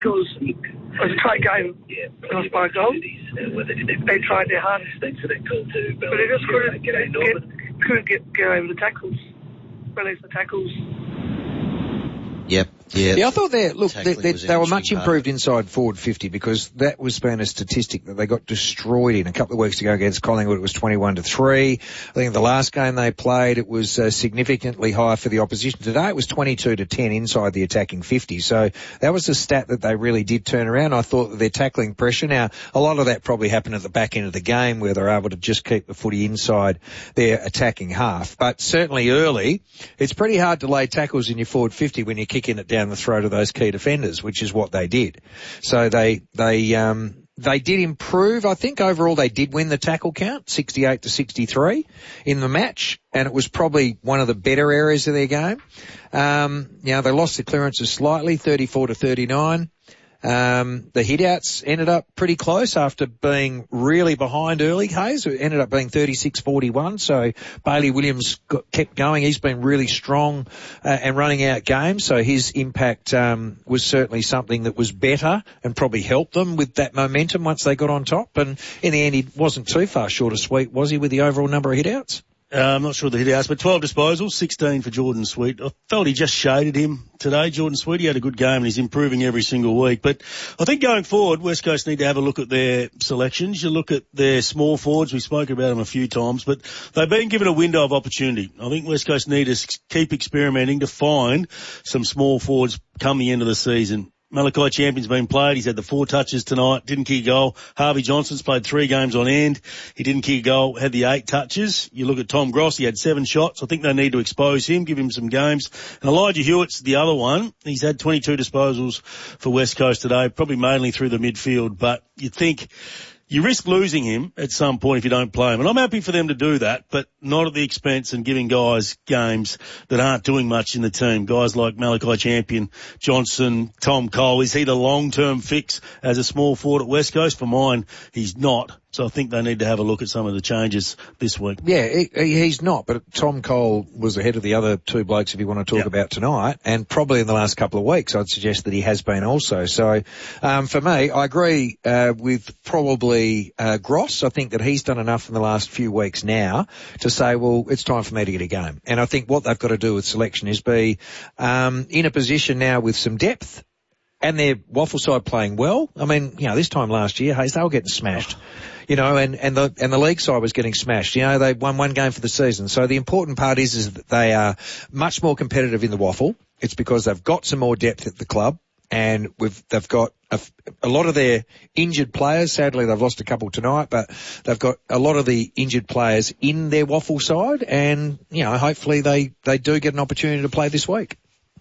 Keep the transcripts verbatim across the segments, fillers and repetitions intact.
Because it was a tight game, lost by a goal. They tried their hardest, but they just couldn't get, get, couldn't get, get over the tackles, release the tackles. Yep. Yeah, yeah, I thought they look they, they, they were much improved inside forward fifty because that was been a statistic that they got destroyed in a couple of weeks ago against Collingwood. It was twenty-one to three. I think the last game they played it was uh, significantly higher for the opposition. Today it was twenty-two to ten inside the attacking fifty. So that was a stat that they really did turn around. I thought that their tackling pressure, now a lot of that probably happened at the back end of the game where they're able to just keep the footy inside their attacking half. But certainly early, it's pretty hard to lay tackles in your forward fifty when you're kicking it down the throat of those key defenders, which is what they did. So they, they, um, they did improve. I think overall they did win the tackle count, sixty-eight to sixty-three in the match, and it was probably one of the better areas of their game. Um, you know, they lost the clearances slightly, thirty-four to thirty-nine. Um, the hit-outs ended up pretty close after being really behind early, Hayes. It ended up being thirty-six forty-one, so Bailey Williams got, kept going. He's been really strong uh, and running out games, so his impact um, was certainly something that was better and probably helped them with that momentum once they got on top. And in the end, he wasn't too far short of Sweet, was he, with the overall number of hit-outs? Uh, I'm not sure the hit outs, but twelve disposals, sixteen for Jordan Sweet. I felt he just shaded him today. Jordan Sweet, he had a good game and he's improving every single week. But I think going forward, West Coast need to have a look at their selections. You look at their small forwards. We spoke about them a few times, but they've been given a window of opportunity. I think West Coast need to keep experimenting to find some small forwards come the end of the season. Malachi Champion's been played. He's had the four touches tonight. Didn't kick a goal. Harvey Johnson's played three games on end. He didn't kick a goal. Had the eight touches. You look at Tom Gross. He had seven shots. I think they need to expose him, give him some games. And Elijah Hewitt's the other one. He's had twenty-two disposals for West Coast today, probably mainly through the midfield. But you'd think you risk losing him at some point if you don't play him. And I'm happy for them to do that, but not at the expense and giving guys games that aren't doing much in the team. Guys like Malachi Champion, Johnson, Tom Cole. Is he the long-term fix as a small forward at West Coast? For mine, he's not. So I think they need to have a look at some of the changes this week. Yeah, he, he's not, but Tom Cole was ahead of the other two blokes if you want to talk yep. about tonight, and probably in the last couple of weeks I'd suggest that he has been also. So um, for me, I agree uh, with probably uh, Gross. I think that he's done enough in the last few weeks now to say, well, it's time for me to get a game. And I think what they've got to do with selection is be um, in a position now with some depth, and their waffle side playing well. I mean, you know, this time last year, Hayes, they were getting smashed. You know, and, and the, and the league side was getting smashed. You know, they won one game for the season. So the important part is, is that they are much more competitive in the waffle. It's because they've got some more depth at the club, and we've, they've got a, a lot of their injured players. Sadly, they've lost a couple tonight, but they've got a lot of the injured players in their waffle side, and, you know, hopefully they, they do get an opportunity to play this week.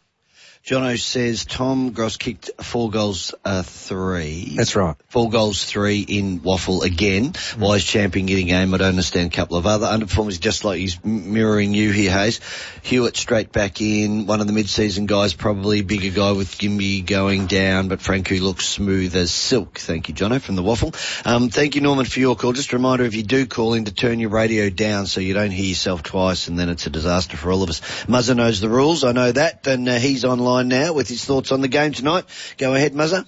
Jono says Tom Gross kicked four goals, uh, three. That's right. Four goals, three in waffle again. Mm. Why is Champion getting game? I don't understand. A couple of other underperformers, just like he's mirroring you here, Hayes. Hewitt straight back in. One of the mid-season guys, probably bigger guy with Gimby going down, but Franku looks smooth as silk. Thank you, Jono, from the waffle. Um, thank you, Norman, for your call. Just a reminder, if you do call in, to turn your radio down so you don't hear yourself twice, and then it's a disaster for all of us. Muzza knows the rules. I know that, and uh, he's online now with his thoughts on the game tonight. Go ahead, Muzza.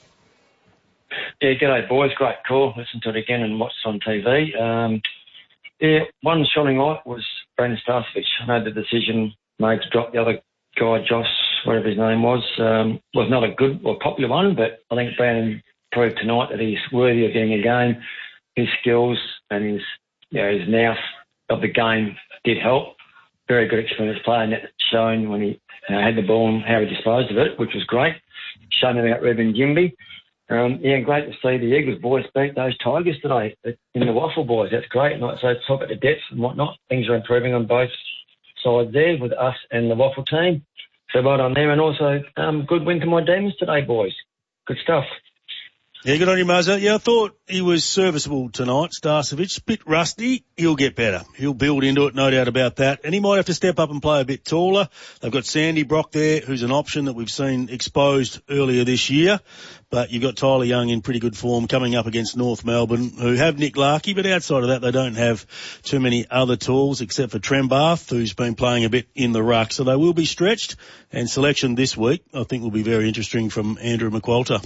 Yeah, g'day boys, great call. Listen to it again and watch it on T V. Um, yeah, one shining light was Brandon Starcevich. I know the decision made to drop the other guy, Josh, whatever his name was, um, was not a good or popular one, but I think Brandon proved tonight that he's worthy of getting a game. His skills and his, you know, his nous of the game did help. Very good experienced player, and that shown when he you know, had the ball and how he disposed of it, which was great. Shown about Reuben Gimby. Um, yeah, great to see the Eagles boys beat those Tigers today in the waffle boys. That's great. And so talk about the depth and whatnot. Things are improving on both sides there with us and the waffle team. So well done there. And also, um, good win to my Demons today, boys. Good stuff. Yeah, good on you, Muzza. Yeah, I thought he was serviceable tonight, Starcevic. Bit rusty. He'll get better. He'll build into it, no doubt about that. And he might have to step up and play a bit taller. They've got Sandy Brock there, who's an option that we've seen exposed earlier this year. But you've got Tyler Young in pretty good form coming up against North Melbourne, who have Nick Larkey, but outside of that, they don't have too many other tools except for Trembath, who's been playing a bit in the ruck. So they will be stretched, and selection this week, I think, will be very interesting from Andrew McQualter.